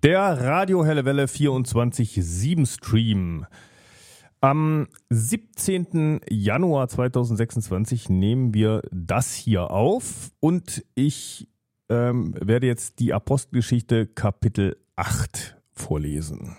Der Radio Helle Welle 24/7 Stream. Am 17. Januar 2026 nehmen wir das hier auf und ich werde jetzt die Apostelgeschichte Kapitel 8 vorlesen.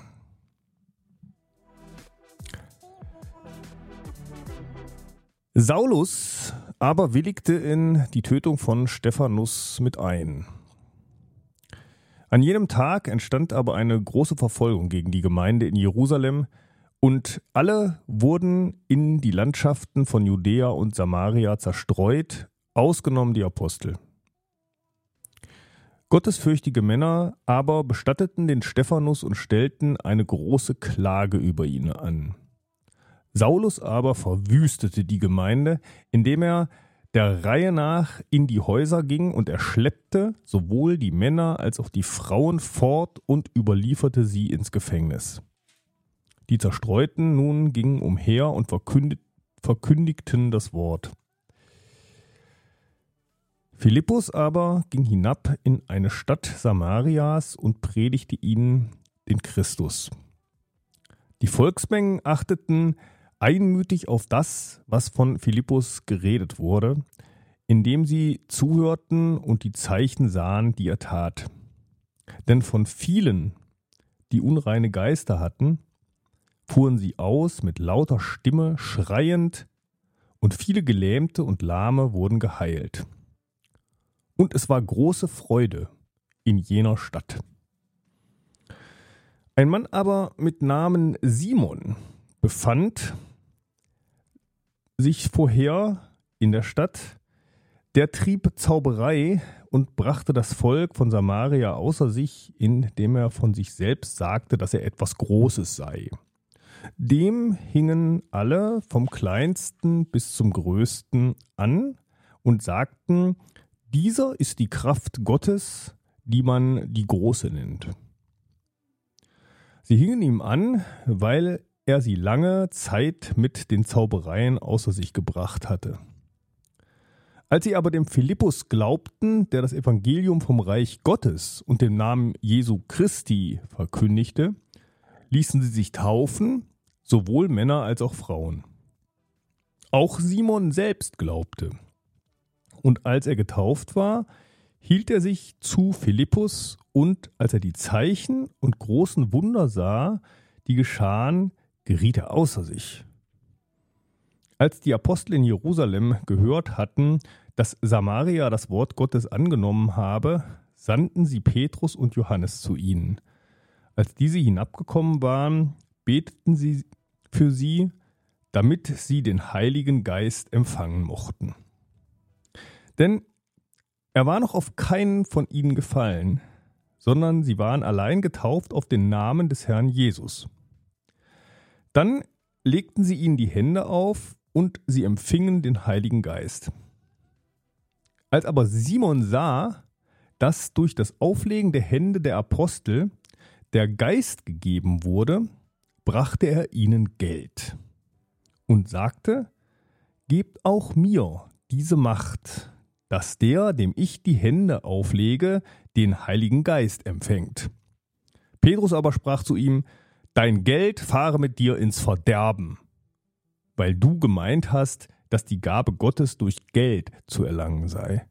Saulus aber willigte in die Tötung von Stephanus mit ein. An jenem Tag entstand aber eine große Verfolgung gegen die Gemeinde in Jerusalem und alle wurden in die Landschaften von Judäa und Samaria zerstreut, ausgenommen die Apostel. Gottesfürchtige Männer aber bestatteten den Stephanus und stellten eine große Klage über ihn an. Saulus aber verwüstete die Gemeinde, indem er der Reihe nach in die Häuser ging und er schleppte sowohl die Männer als auch die Frauen fort und überlieferte sie ins Gefängnis. Die Zerstreuten nun gingen umher und verkündigten das Wort. Philippus aber ging hinab in eine Stadt Samarias und predigte ihnen den Christus. Die Volksmengen achteten einmütig auf das, was von Philippus geredet wurde, indem sie zuhörten und die Zeichen sahen, die er tat. Denn von vielen, die unreine Geister hatten, fuhren sie aus mit lauter Stimme, schreiend, und viele Gelähmte und Lahme wurden geheilt. Und es war große Freude in jener Stadt. Ein Mann aber mit Namen Simon befand sich vorher in der Stadt, der trieb Zauberei und brachte das Volk von Samaria außer sich, indem er von sich selbst sagte, dass er etwas Großes sei. Dem hingen alle vom Kleinsten bis zum Größten an und sagten, dieser ist die Kraft Gottes, die man die Große nennt. Sie hingen ihm an, weil er sie lange Zeit mit den Zaubereien außer sich gebracht hatte. Als sie aber dem Philippus glaubten, der das Evangelium vom Reich Gottes und den Namen Jesu Christi verkündigte, ließen sie sich taufen, sowohl Männer als auch Frauen. Auch Simon selbst glaubte. Und als er getauft war, hielt er sich zu Philippus, und als er die Zeichen und großen Wunder sah, die geschahen, geriet er außer sich. Als die Apostel in Jerusalem gehört hatten, dass Samaria das Wort Gottes angenommen habe, sandten sie Petrus und Johannes zu ihnen. Als diese hinabgekommen waren, beteten sie für sie, damit sie den Heiligen Geist empfangen mochten. Denn er war noch auf keinen von ihnen gefallen, sondern sie waren allein getauft auf den Namen des Herrn Jesus. Dann legten sie ihnen die Hände auf und sie empfingen den Heiligen Geist. Als aber Simon sah, dass durch das Auflegen der Hände der Apostel der Geist gegeben wurde, brachte er ihnen Geld und sagte, gebt auch mir diese Macht, dass der, dem ich die Hände auflege, den Heiligen Geist empfängt. Petrus aber sprach zu ihm, dein Geld fahre mit dir ins Verderben, weil du gemeint hast, dass die Gabe Gottes durch Geld zu erlangen sei.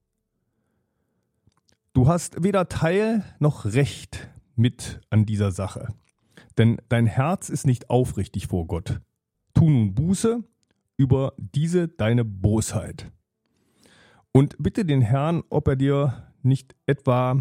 Du hast weder Teil noch Recht mit an dieser Sache, denn dein Herz ist nicht aufrichtig vor Gott. Tu nun Buße über diese deine Bosheit. Und bitte den Herrn, ob er dir nicht etwa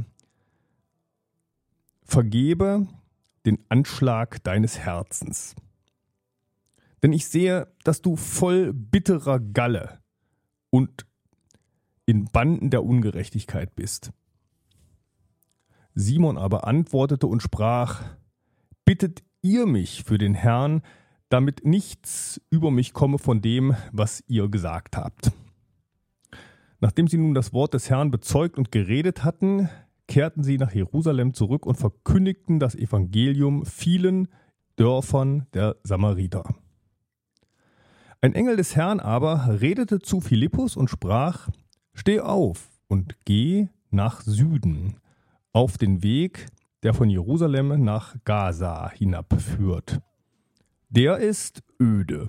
vergebe den Anschlag deines Herzens. Denn ich sehe, dass du voll bitterer Galle und in Banden der Ungerechtigkeit bist. Simon aber antwortete und sprach, bittet ihr mich für den Herrn, damit nichts über mich komme von dem, was ihr gesagt habt. Nachdem sie nun das Wort des Herrn bezeugt und geredet hatten, kehrten sie nach Jerusalem zurück und verkündigten das Evangelium vielen Dörfern der Samariter. Ein Engel des Herrn aber redete zu Philippus und sprach, steh auf und geh nach Süden, auf den Weg, der von Jerusalem nach Gaza hinabführt. Der ist öde.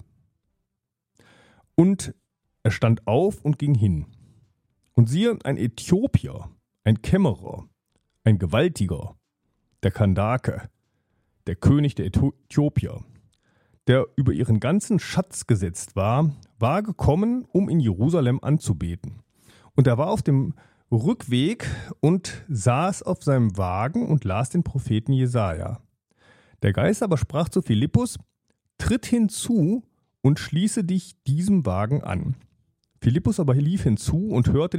Und er stand auf und ging hin. Und siehe, ein Äthiopier, ein Kämmerer, ein Gewaltiger, der Kandake, der König der Äthiopier, der über ihren ganzen Schatz gesetzt war, war gekommen, um in Jerusalem anzubeten. Und er war auf dem Rückweg und saß auf seinem Wagen und las den Propheten Jesaja. Der Geist aber sprach zu Philippus: Tritt hinzu und schließe dich diesem Wagen an. Philippus aber lief hinzu und hörte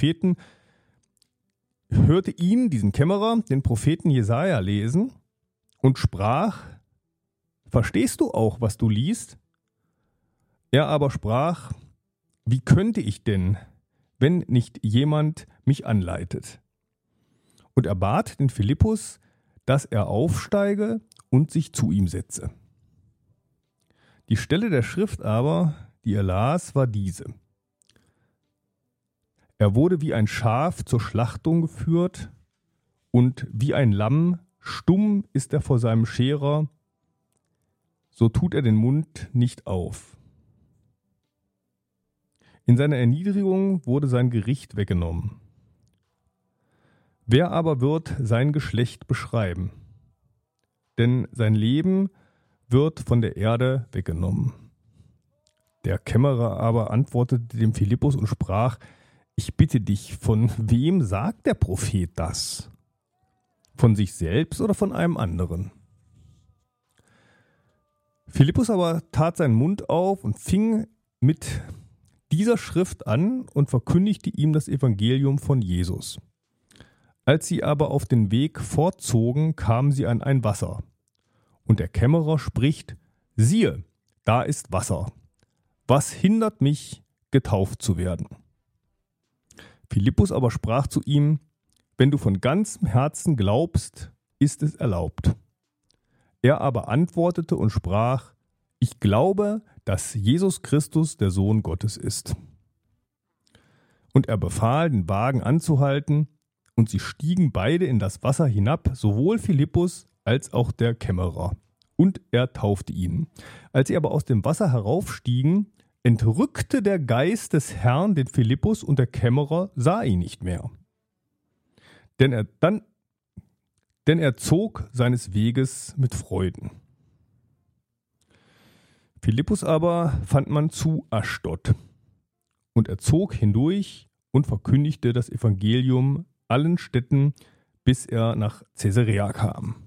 ihn, diesen Kämmerer, den Propheten Jesaja lesen und sprach: Verstehst du auch, was du liest? Er aber sprach: Wie könnte ich denn, wenn nicht jemand mich anleitet? Und er bat den Philippus, dass er aufsteige und sich zu ihm setze. Die Stelle der Schrift aber, die er las, war diese: Er wurde wie ein Schaf zur Schlachtung geführt, und wie ein Lamm, stumm ist er vor seinem Scherer, so tut er den Mund nicht auf. In seiner Erniedrigung wurde sein Gericht weggenommen. Wer aber wird sein Geschlecht beschreiben? Denn sein Leben wird von der Erde weggenommen. Der Kämmerer aber antwortete dem Philippus und sprach: Ich bitte dich, von wem sagt der Prophet das? Von sich selbst oder von einem anderen? Philippus aber tat seinen Mund auf und fing mit dieser Schrift an und verkündigte ihm das Evangelium von Jesus. Als sie aber auf den Weg fortzogen, kamen sie an ein Wasser. Und der Kämmerer spricht: Siehe, da ist Wasser. Was hindert mich, getauft zu werden? Philippus aber sprach zu ihm: Wenn du von ganzem Herzen glaubst, ist es erlaubt. Er aber antwortete und sprach: Ich glaube, dass Jesus Christus der Sohn Gottes ist. Und er befahl, den Wagen anzuhalten, und sie stiegen beide in das Wasser hinab, sowohl Philippus als auch der Kämmerer. Und er taufte ihn. Als sie aber aus dem Wasser heraufstiegen, entrückte der Geist des Herrn den Philippus, und der Kämmerer sah ihn nicht mehr. Denn er zog seines Weges mit Freuden. Philippus aber fand man zu Aschdod. Und er zog hindurch und verkündigte das Evangelium allen Städten, bis er nach Caesarea kam.